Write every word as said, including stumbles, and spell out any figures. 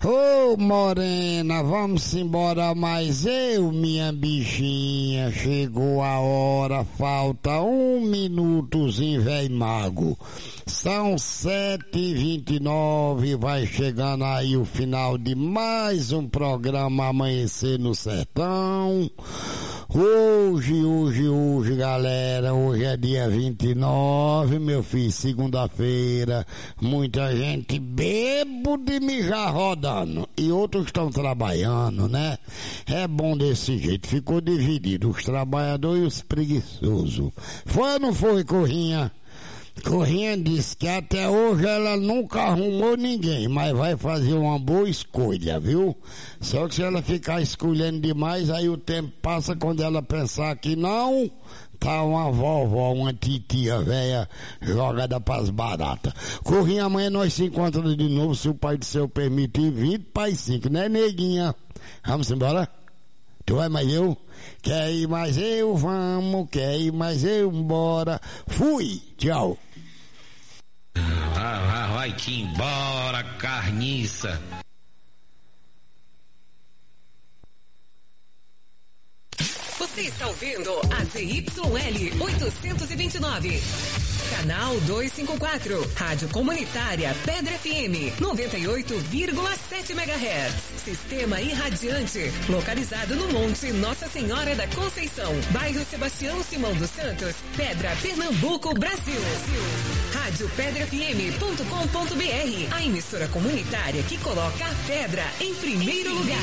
Ô morena, vamos embora, mas eu, minha bichinha, chegou a hora, falta um minutozinho, véi mago. São sete e vinte e nove, vai chegando aí o final de mais um programa Amanhecer no Sertão. Hoje, hoje, hoje, galera, hoje é dia vinte e nove, meu filho, segunda-feira, muita gente bebo de mijar rodando e outros estão trabalhando, né? É bom desse jeito, ficou dividido, os trabalhadores e os preguiçosos. Foi ou não foi, Corrinha? Corrinha disse que até hoje ela nunca arrumou ninguém, mas vai fazer uma boa escolha, viu? Só que se ela ficar escolhendo demais, aí o tempo passa, quando ela pensar que não, tá uma vovó, uma titia velha jogada pras baratas. Corrinha, amanhã nós se encontramos de novo, se o pai do céu permitir, vinte para as cinco, né, neguinha? Vamos embora? Tu vai mais eu? Quer ir mais eu? Vamos. Quer ir mais eu? Bora. Fui. Tchau. Vai, vai, vai-te embora, carniça. Você está ouvindo a Z Y L oitocentos e vinte e nove. Canal duzentos e cinquenta e quatro. Rádio Comunitária Pedra F M noventa e oito vírgula sete megahertz. Sistema irradiante. Localizado no Monte Nossa Senhora da Conceição. Bairro Sebastião Simão dos Santos. Pedra, Pernambuco, Brasil. Rádio pedra f m ponto com ponto b r. A emissora comunitária que coloca a pedra em primeiro lugar.